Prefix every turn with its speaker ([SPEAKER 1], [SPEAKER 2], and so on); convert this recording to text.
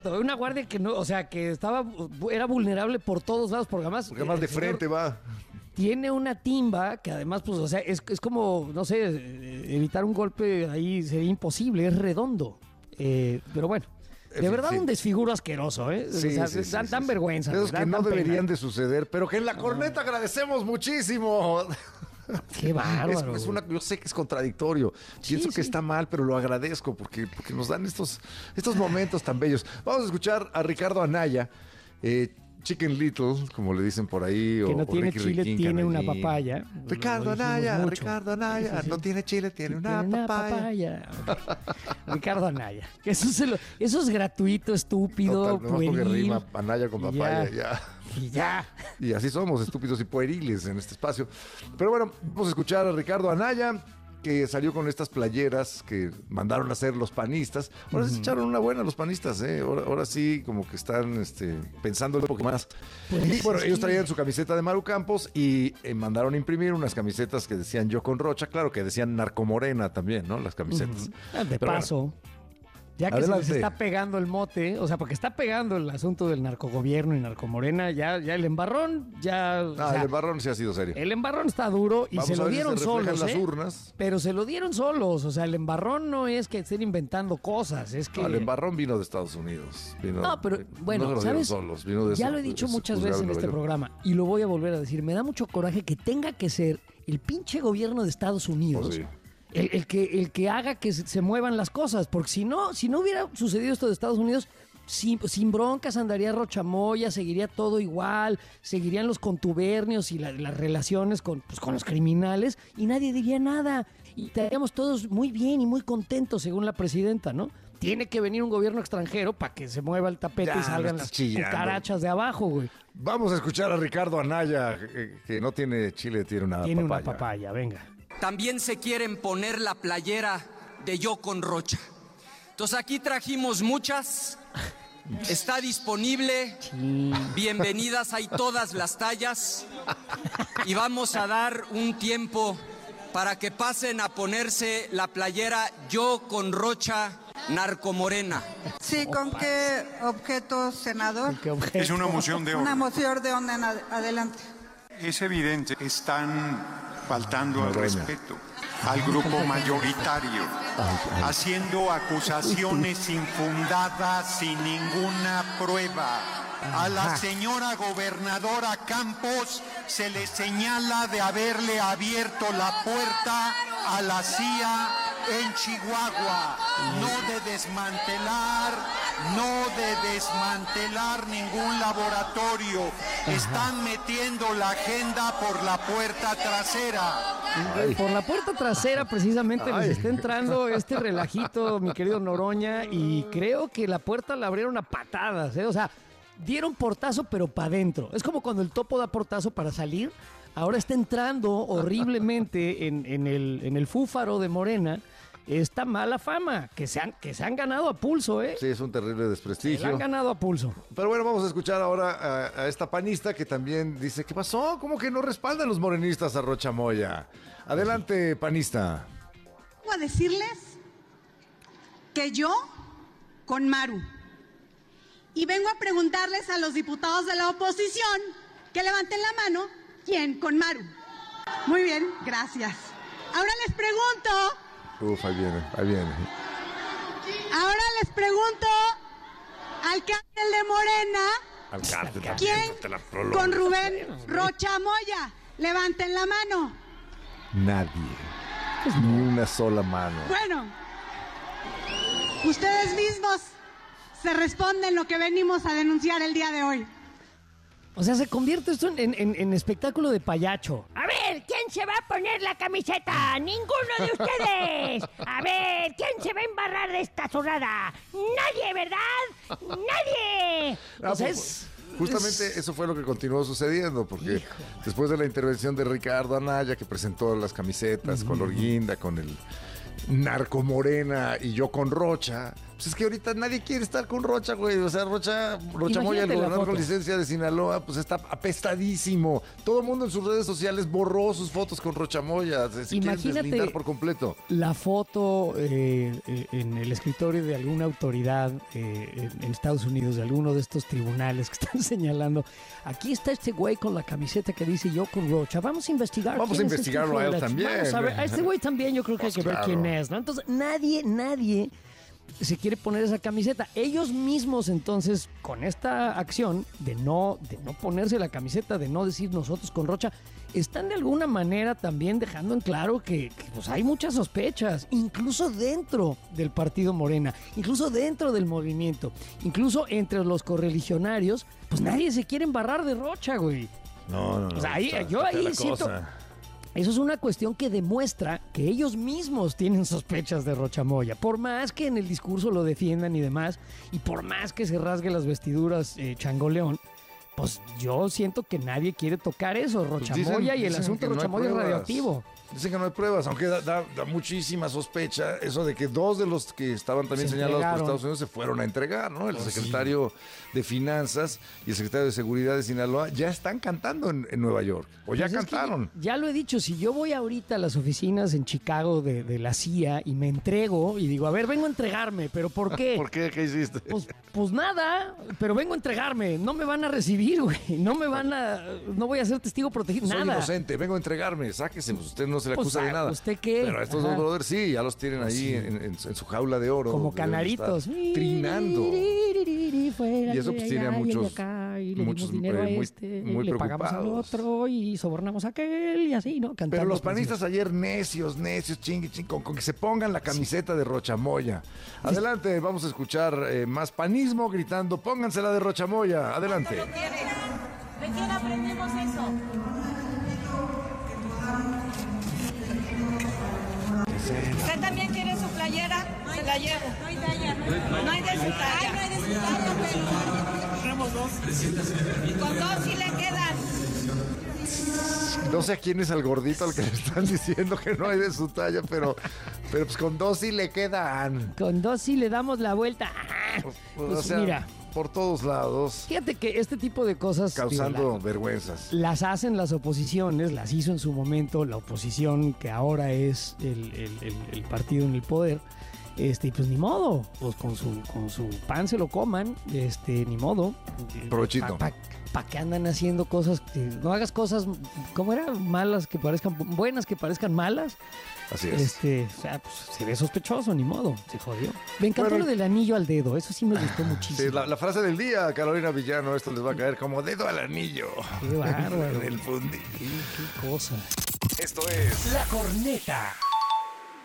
[SPEAKER 1] Una guardia que no, o sea, que era vulnerable por todos lados, porque además
[SPEAKER 2] de frente va.
[SPEAKER 1] Tiene una timba que además, pues, o sea, es como, no sé, evitar un golpe ahí sería imposible, es redondo. Pero bueno, de verdad un desfiguro asqueroso, ¿eh?
[SPEAKER 2] Sí,
[SPEAKER 1] o sea, dan vergüenza.
[SPEAKER 2] Esos que no deberían de suceder, pero que en la
[SPEAKER 1] No.
[SPEAKER 2] corneta agradecemos muchísimo.
[SPEAKER 1] Qué bárbaro.
[SPEAKER 2] Yo sé que es contradictorio. Pienso que está mal, pero lo agradezco porque nos dan estos momentos tan bellos. Vamos a escuchar a Ricardo Anaya, Chicken Little, como le dicen por ahí.
[SPEAKER 1] Que no tiene
[SPEAKER 2] Ricky
[SPEAKER 1] chile,
[SPEAKER 2] Riquín,
[SPEAKER 1] tiene
[SPEAKER 2] Canallín.
[SPEAKER 1] una papaya.
[SPEAKER 2] Ricardo Anaya,
[SPEAKER 1] Sí.
[SPEAKER 2] no tiene chile, tiene una papaya.
[SPEAKER 1] Ricardo Anaya. Que eso es gratuito, estúpido,
[SPEAKER 2] Total, nomás porque
[SPEAKER 1] pueril.
[SPEAKER 2] rima Anaya con papaya, ya.
[SPEAKER 1] Y ya.
[SPEAKER 2] Y así somos, estúpidos y pueriles en este espacio. Pero bueno, vamos a escuchar a Ricardo Anaya, que salió con estas playeras que mandaron a hacer los panistas. Ahora se echaron una buena los panistas, ¿eh? Ahora sí, como que están pensando un poco más.
[SPEAKER 1] Pues,
[SPEAKER 2] Y bueno,
[SPEAKER 1] sí.
[SPEAKER 2] ellos traían su camiseta de Maru Campos y mandaron a imprimir unas camisetas que decían Yo con Rocha, claro que decían Narcomorena también, ¿no? Las camisetas.
[SPEAKER 1] De
[SPEAKER 2] Pero
[SPEAKER 1] paso. Ya que
[SPEAKER 2] Adelante.
[SPEAKER 1] se les está pegando el mote, o sea, porque está pegando el asunto del narcogobierno y narcomorena, ya el embarrón, o sea,
[SPEAKER 2] el embarrón sí ha sido serio.
[SPEAKER 1] el embarrón está duro y
[SPEAKER 2] Vamos
[SPEAKER 1] se
[SPEAKER 2] a
[SPEAKER 1] lo
[SPEAKER 2] ver si
[SPEAKER 1] dieron
[SPEAKER 2] se refleja
[SPEAKER 1] solos,
[SPEAKER 2] en las urnas.
[SPEAKER 1] Pero se lo dieron solos, o sea, el embarrón no es que estén inventando cosas, es que...
[SPEAKER 2] El embarrón vino de Estados Unidos.
[SPEAKER 1] No, pero bueno,
[SPEAKER 2] no se lo dieron
[SPEAKER 1] ¿sabes?
[SPEAKER 2] solos, vino de
[SPEAKER 1] Ya
[SPEAKER 2] eso,
[SPEAKER 1] lo he dicho
[SPEAKER 2] de
[SPEAKER 1] muchas
[SPEAKER 2] juzgar
[SPEAKER 1] veces en
[SPEAKER 2] Nueva
[SPEAKER 1] este
[SPEAKER 2] York.
[SPEAKER 1] programa y lo voy a volver a decir. Me da mucho coraje que tenga que ser el pinche gobierno de Estados Unidos
[SPEAKER 2] Pues sí.
[SPEAKER 1] el que haga que se muevan las cosas. Porque si no hubiera sucedido esto de Estados Unidos, sin broncas andaría Rochamoya, seguiría todo igual, seguirían los contubernios y las relaciones con los criminales y nadie diría nada. Y estaríamos todos muy bien y muy contentos, según la presidenta, ¿no? Tiene que venir un gobierno extranjero para que se mueva el tapete
[SPEAKER 2] Ya,
[SPEAKER 1] y salgan
[SPEAKER 2] no
[SPEAKER 1] las
[SPEAKER 2] estés chillando.
[SPEAKER 1] cucarachas de abajo, güey.
[SPEAKER 2] Vamos a escuchar a Ricardo Anaya, que no tiene chile, tiene una
[SPEAKER 1] Tiene
[SPEAKER 2] papaya.
[SPEAKER 1] una papaya, venga.
[SPEAKER 3] También se quieren poner la playera de Yo con Rocha. Entonces aquí trajimos muchas. Está disponible. Bienvenidas, hay todas las tallas. Y vamos a dar un tiempo para que pasen a ponerse la playera Yo con Rocha Narcomorena.
[SPEAKER 4] Sí, ¿con qué objeto, senador?
[SPEAKER 1] ¿Qué objeto?
[SPEAKER 5] Es una moción de
[SPEAKER 4] Una
[SPEAKER 5] orden.
[SPEAKER 4] moción de orden adelante.
[SPEAKER 5] Es evidente, están faltando al
[SPEAKER 2] Noroña.
[SPEAKER 5] respeto al grupo mayoritario, haciendo acusaciones infundadas sin ninguna prueba. A la señora gobernadora Campos se le señala de haberle abierto la puerta a la CIA en Chihuahua, no de desmantelar ningún laboratorio. Están metiendo la agenda por la puerta trasera.
[SPEAKER 1] Por la puerta trasera precisamente les está entrando este relajito, mi querido Noroña, y creo que la puerta la abrieron a patadas, ¿eh? O sea, dieron portazo pero para adentro. Es como cuando el topo da portazo para salir, ahora está entrando horriblemente en el fúfaro de Morena esta mala fama que se han ganado a pulso, ¿eh?
[SPEAKER 2] Sí, es un terrible
[SPEAKER 1] Se la
[SPEAKER 2] desprestigio.
[SPEAKER 1] han ganado a pulso.
[SPEAKER 2] Pero bueno, vamos a escuchar ahora a esta panista que también dice, ¿qué pasó? ¿Cómo que no respaldan los morenistas a Rocha Moya? Adelante, panista.
[SPEAKER 6] Vengo a decirles que yo con Maru. Y vengo a preguntarles a los diputados de la oposición que levanten la mano, ¿quién con Maru? Muy bien, gracias. Ahora les pregunto,
[SPEAKER 2] Ahí viene.
[SPEAKER 6] ahora les pregunto al cártel de Morena,
[SPEAKER 2] Al cártel también,
[SPEAKER 6] ¿quién
[SPEAKER 2] no te la prolongues.
[SPEAKER 6] con Rubén Rocha Moya? Levanten la mano.
[SPEAKER 2] Nadie. Ni una sola mano.
[SPEAKER 6] Bueno, ustedes mismos se responden lo que venimos a denunciar el día de hoy.
[SPEAKER 1] O sea, se convierte esto en espectáculo de payacho.
[SPEAKER 7] A ver, ¿quién se va a poner la camiseta? ¡Ninguno de ustedes! A ver, ¿quién se va a embarrar de esta zurrada? ¡Nadie, verdad! ¡Nadie!
[SPEAKER 1] O sea, es...
[SPEAKER 2] Justamente eso fue lo que continuó sucediendo, porque después de la intervención de Ricardo Anaya, que presentó las camisetas color guinda, con el Narcomorena y Yo con Rocha, Pues es que ahorita nadie quiere estar con Rocha, güey. O sea, Rocha Moya, el
[SPEAKER 1] Imagínate la
[SPEAKER 2] gobernador con
[SPEAKER 1] foto.
[SPEAKER 2] licencia de Sinaloa, pues está apestadísimo. Todo el mundo en sus redes sociales borró sus fotos con Rocha Moya. Se quieren
[SPEAKER 1] Imagínate
[SPEAKER 2] deslindar por completo.
[SPEAKER 1] la foto en el escritorio de alguna autoridad en Estados Unidos, de alguno de estos tribunales que están señalando. Aquí está este güey con la camiseta que dice yo con Rocha. Vamos a investigar.
[SPEAKER 2] Vamos
[SPEAKER 1] quién
[SPEAKER 2] a
[SPEAKER 1] es este
[SPEAKER 2] investigarlo
[SPEAKER 1] hijo
[SPEAKER 2] a
[SPEAKER 1] de
[SPEAKER 2] él
[SPEAKER 1] la
[SPEAKER 2] también.
[SPEAKER 1] Vamos a ver, a este güey también yo creo que hay que ver
[SPEAKER 2] Claro.
[SPEAKER 1] quién es, ¿no? Entonces nadie se quiere poner esa camiseta. Ellos mismos, entonces, con esta acción de no ponerse la camiseta, de no decir nosotros con Rocha, están de alguna manera también dejando en claro que, pues, hay muchas sospechas, incluso dentro del partido Morena, incluso dentro del movimiento, incluso entre los correligionarios, pues nadie se quiere embarrar de Rocha, güey.
[SPEAKER 2] No.
[SPEAKER 1] O sea, yo ahí siento... Eso es una cuestión que demuestra que ellos mismos tienen sospechas de Rocha Moya. Por más que en el discurso lo defiendan y demás, y por más que se rasgue las vestiduras Changoleón, pues yo siento que nadie quiere tocar eso, Rocha Moya, y el
[SPEAKER 2] dicen
[SPEAKER 1] asunto
[SPEAKER 2] que no
[SPEAKER 1] Rocha
[SPEAKER 2] hay
[SPEAKER 1] Moya es
[SPEAKER 2] pruebas.
[SPEAKER 1] radioactivo.
[SPEAKER 2] Dicen que no hay pruebas, aunque da muchísima sospecha eso de que dos de los que estaban también
[SPEAKER 1] Se
[SPEAKER 2] señalados por
[SPEAKER 1] entregaron.
[SPEAKER 2] Estados Unidos se fueron a entregar, ¿no? El secretario de Finanzas y el secretario de Seguridad de Sinaloa ya están cantando en Nueva York, o ya
[SPEAKER 1] Pues es que
[SPEAKER 2] cantaron.
[SPEAKER 1] ya lo he dicho, si yo voy ahorita a las oficinas en Chicago de la CIA y me entrego y digo, a ver, vengo a entregarme, ¿pero por qué?
[SPEAKER 2] ¿Por qué? ¿Qué hiciste?
[SPEAKER 1] Pues nada, pero vengo a entregarme. No me van a recibir, güey. No voy a ser testigo protegido.
[SPEAKER 2] Soy
[SPEAKER 1] Nada.
[SPEAKER 2] inocente, vengo a entregarme, sáquese, pues usted no se le
[SPEAKER 1] Pues,
[SPEAKER 2] acusa de nada.
[SPEAKER 1] ¿usted qué?
[SPEAKER 2] Pero a estos
[SPEAKER 1] Ajá.
[SPEAKER 2] dos brothers sí, ya los tienen ahí en su jaula de oro.
[SPEAKER 1] Como
[SPEAKER 2] deben
[SPEAKER 1] canaritos.
[SPEAKER 2] estar Trinando.
[SPEAKER 1] Y
[SPEAKER 2] eso, pues, tiene a muchos-
[SPEAKER 1] y le
[SPEAKER 2] muchos,
[SPEAKER 1] dimos dinero a
[SPEAKER 2] muy-
[SPEAKER 1] este,
[SPEAKER 2] muy
[SPEAKER 1] le pagamos al
[SPEAKER 2] preocupados.
[SPEAKER 1] otro y sobornamos a aquel y así, ¿no? Cantando
[SPEAKER 2] Pero los
[SPEAKER 1] canciones.
[SPEAKER 2] panistas ayer necios, chingui, con que se pongan la camiseta de Rochamoya. Adelante, vamos a escuchar más panismo gritando, póngansela de Rochamoya. Adelante.
[SPEAKER 8] ¿De quién aprendimos eso? ¿Usted también quiere su playera? Se la llevo. No hay talla. No hay de su talla. No hay de su talla, pero... Compramos dos. Y con dos sí le quedan.
[SPEAKER 2] No sé a quién es el gordito al que le están diciendo que no hay de su talla, pero pues con dos sí le quedan.
[SPEAKER 1] Con dos sí le damos la vuelta. Pues
[SPEAKER 2] o sea,
[SPEAKER 1] mira,
[SPEAKER 2] por todos lados,
[SPEAKER 1] fíjate que este tipo de cosas...
[SPEAKER 2] causando
[SPEAKER 1] digo,
[SPEAKER 2] vergüenzas.
[SPEAKER 1] las hacen las oposiciones, las hizo en su momento la oposición que ahora es el partido en el poder. Y pues ni modo, pues con su pan se lo coman, ni modo.
[SPEAKER 2] Provechito.
[SPEAKER 1] ¿Para qué andan haciendo cosas? No hagas cosas, ¿cómo era? Malas que parezcan, buenas que parezcan malas.
[SPEAKER 2] Así es.
[SPEAKER 1] O sea, pues se ve sospechoso, ni modo, se jodió. Me encantó
[SPEAKER 2] Bueno,
[SPEAKER 1] lo del anillo al dedo, eso sí me gustó muchísimo.
[SPEAKER 2] Sí, la frase del día, Carolina Villano, esto les va a caer como dedo al anillo.
[SPEAKER 1] Qué bárbaro.
[SPEAKER 2] En el fundillo.
[SPEAKER 1] Qué cosa.
[SPEAKER 9] Esto es La Corneta.